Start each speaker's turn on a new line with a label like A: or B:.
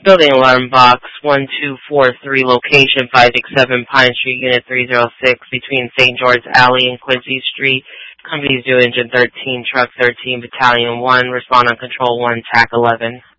A: Building alarm box 1243, location 567 Pine Street, Unit 306, between St. George Alley and Quincy Street. Companies due engine 13, truck 13, battalion 1, respond on control 1, TAC 11.